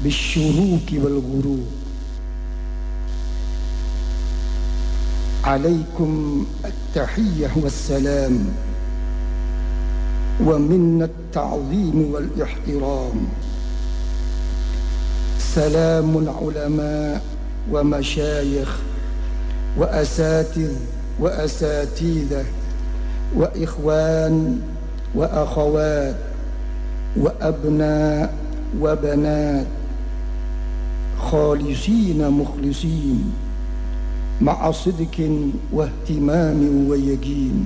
بالشروق والغروب. عليكم التحية والسلام ومنا التعظيم والاحترام. سلام العلماء ومشايخ وأساتذة وإخوان وأخوات وأبناء وبنات خالصين مخلصين مع صدق واهتمام ويقين.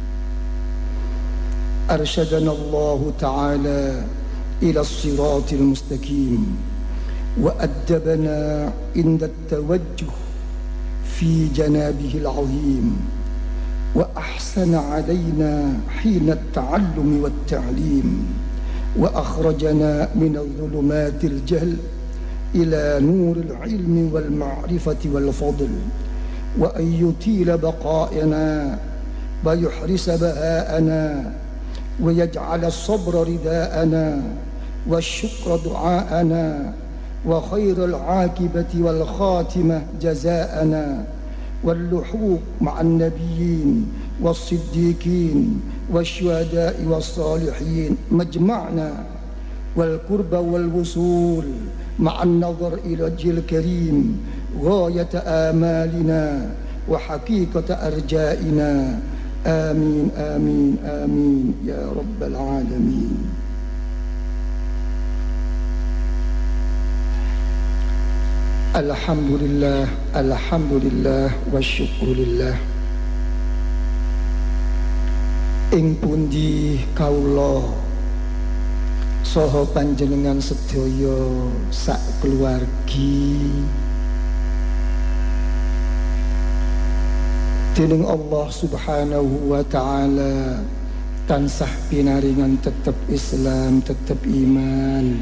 أرشدنا الله تعالى إلى الصراط المستقيم وأدبنا عند التوجه في جنابه العظيم وأحسن علينا حين التعلم والتعليم وأخرجنا من الظلمات الجهل إلى نور العلم والمعرفة والفضل، وأن يطيل بقائنا ويحرس بهاءنا ويجعل الصبر رداءنا والشكر دعاءنا وخير العاقبة والخاتمة جزاءنا واللحوق مع النبيين والصديقين والشهداء والصالحين مجمعنا، والقرب والوصول مع النظر إلى وجه الكريم غاية آمالنا وحقيقة أرجائنا. آمين آمين آمين يا رب العالمين. Alhamdulillah, alhamdulillah wa syukurillah. Ing pundi kaula saha panjenengan sedaya sak keluargi dening Allah Subhanahu wa taala tansah pinaringan tetep Islam, tetep iman,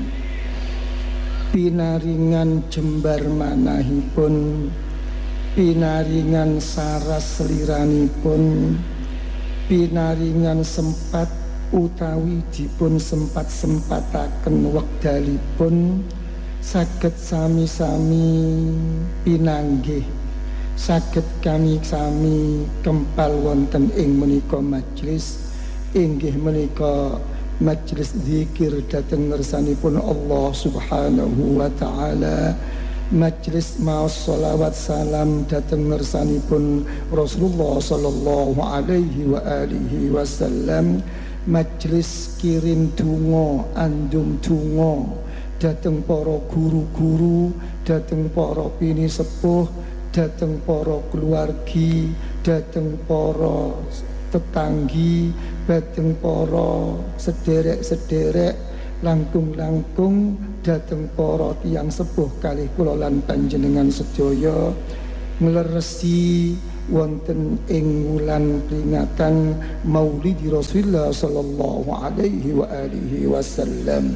pinaringan jembar manahipun, pinaringan saras seliranipun, pinaringan sempat utawi dipun sempat-sempataken wekdalipun saged sami-sami pinanggih, saged kami sami kempal wonten ing menika majelis inggih menika majelis zikir dhateng ngersanipun Allah Subhanahu wa taala, majelis maos sholawat salam dhateng ngersanipun Rasulullah sallallahu alaihi wa alihi wasallam, majelis kirim donga andum donga dhateng para guru-guru, dhateng para pini sepuh, dhateng para keluargi, dhateng para tetanggi, dhateng para sederek-sederek, langkung-langkung dhateng para tiyang sepuh kalih kula lan panjenengan sedaya ngleresi wonten ing wulan peringatan Maulid Rasulullah sallallahu alaihi wa alihi wasallam.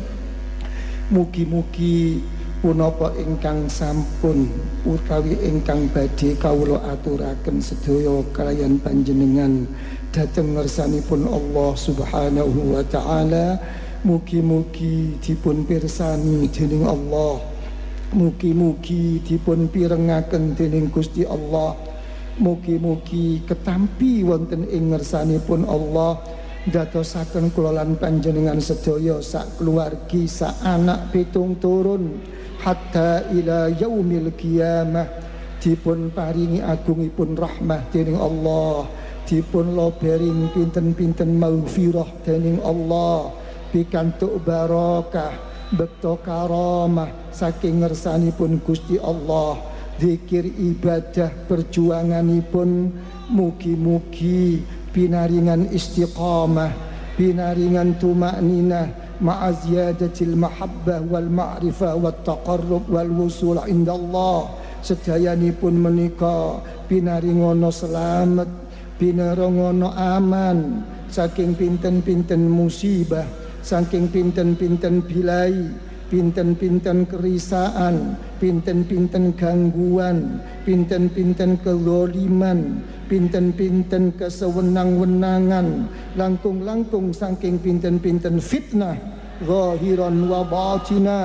Mugi-mugi punapa ingkang sampun utawi ingkang badhe kawula aturaken sedaya kaliyan panjenengan dhateng ngersanipun Allah Subhanahu wa taala, mugi-mugi dipun pirsani dening Allah, mugi-mugi dipun pirengaken dening Gusti Allah, mugi-mugi ketampi wonten ing ngersanipun Allah dadosaken kula lan panjenengan sedaya sak keluargi, sak anak pitung turun hatta ila yaumil qiyamah dipun paringi agungipun rahmah dening Allah, dipun lobering pinten-pinten maghfirah dening Allah, pikantuk barakah bekto karamah saking ngersanipun Gusti Allah, zikir ibadah perjuanganipun mugi-mugi pinaringan istiqamah, pinaringan tumakninah ma'a ziyadatil mahabbah wal ma'rifah wat taqarrub wal wusul indallah. Sedayanipun menika pinaringono selamat, pinaringono aman saking pinten-pinten musibah, saking pinten-pinten bilai, pinten-pinten kerisaan, pinten-pinten gangguan, pinten-pinten kezaliman, pinten-pinten kesewenang-wenangan, langkung-langkung saking pinten-pinten fitnah zahiran wa batina,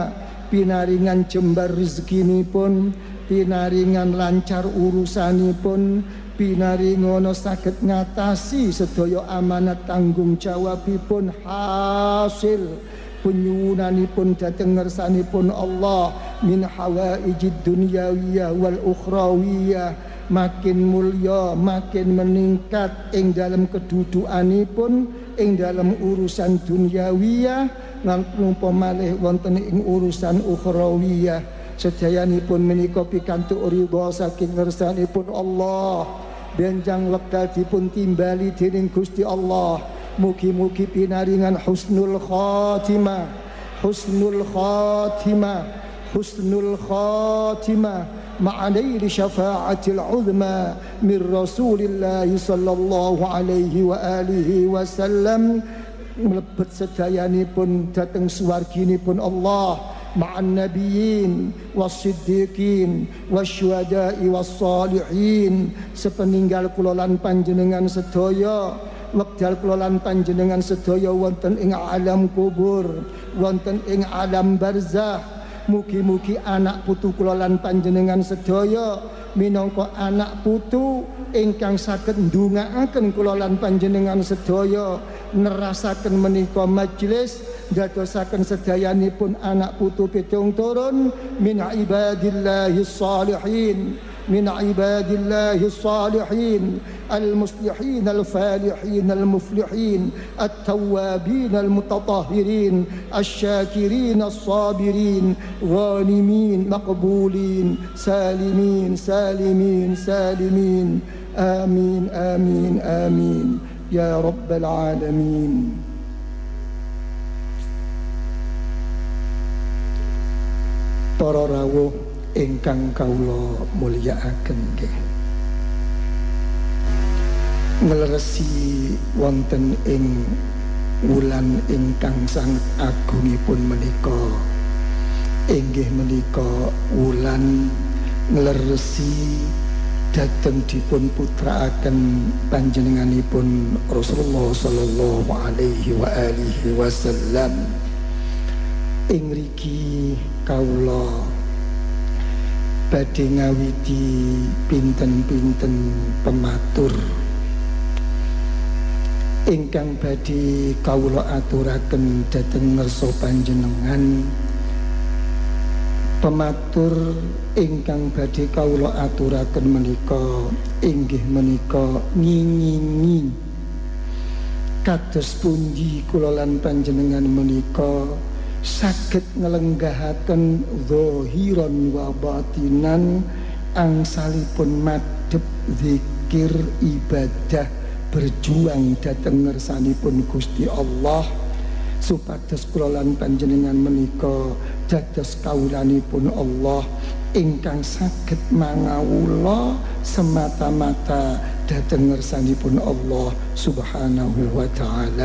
pinaringan jembar rezekinipun, pinaringan lancar urusanipun, pinaringono saged ngatasi sedaya amanat tanggung jawabipun, hasil penyuwunanipun dhateng ngersanipun Allah min hawaijid dunyawiyah wal ukhrawiyah, makin mulya makin meningkat ing dalam kedudukanipun ing dalam urusan dunyawiyah lan napa malih wonten ing urusan ukhrawiyah. Sedayanipun menika pikantuk ridha saking ngersanipun Allah, benjang wekdal dipun timbali dening Gusti Allah. Mugi-mugi pinaringan husnul khatimah, husnul khatimah, husnul khatimah ma'alaili syafa'atil uzma min Rasulillah sallallahu alaihi wa alihi wasallam, mlebet sedayanipun dhateng swarginipun Allah ma'an nabiyyin was-siddiqin wasyuhada'i was-salihin. Sepeninggal kula lan panjenengan sedaya, wekdal kula lan panjenengan sedaya wonten ing alam kubur, wonten ing alam barzakh, mugi-mugi anak putu kula lan panjenengan sedaya minangka anak putu ingkang saged ndongaaken kula lan panjenengan sedaya nerasaken menika majelis dadosaken sedayanipun anak putu pitung turun min ibadillahis salihin, min ibadillahis salihin المصلحين الفالحين المفلحين التوابين المتطهرين الشاكرين الصابرين غانمين مقبولين سالمين سالمين سالمين آمين آمين آمين يا رب العالمين. Para rawuh ingkang kawula mulyakaken nggih, ngleresi wonten ing wulan ingkang sanget agungipun menika, inggih menika wulan ngleresi dhateng dipun putraaken panjenenganipun Rasulullah sallallahu alaihi wa alihi wasallam. Ing mriki kawula badhe ngawiti pinten-pinten pematur ingkang badhe kawula aturaken dhateng ngersa panjenengan. Pematur ingkang badhe kawula aturaken menika inggih menika ngingingi kados pundi kula lan panjenengan menika saged nglenggahaken zahiran wa batinan angsalipun madhep zikir ibadah berjuang dhateng ngersanipun Gusti Allah, supados kula lan panjenengan menika dados kawulanipun Allah ingkang saged mangawula semata-mata dhateng ngersanipun Allah subhanahu wa ta'ala.